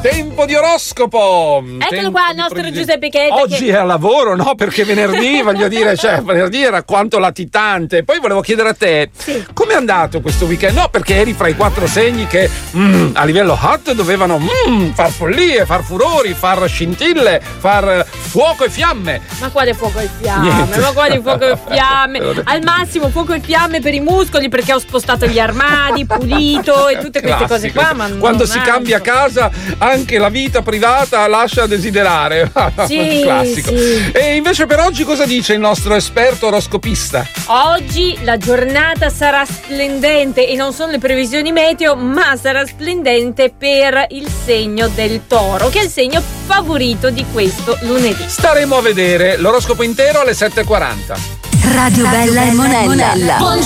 Tempo di oroscopo. Eccolo qua il nostro Giuseppe Chetta. Oggi è a lavoro, no? Perché venerdì, voglio dire, venerdì era quanto latitante. Poi volevo chiedere a te, com'è andato questo weekend? No, perché eri fra i 4 segni che a livello hot dovevano far follie, far furori, far scintille, far fuoco e fiamme. Ma quale fuoco e fiamme? Niente. Ma quale fuoco e fiamme? Al massimo fuoco e fiamme per i muscoli, perché ho spostato gli armadi, pulito e tutte queste cose qua. Ma quando si cambia casa, anche la vita privata lascia a desiderare. Sì, classico. sì. E invece per oggi cosa dice il nostro esperto oroscopista? Oggi la giornata sarà splendente e non sono le previsioni meteo, ma sarà splendente per il segno del Toro, che è il segno favorito di questo lunedì. Staremo a vedere l'oroscopo intero alle 7:40. Radio Bella e Monella.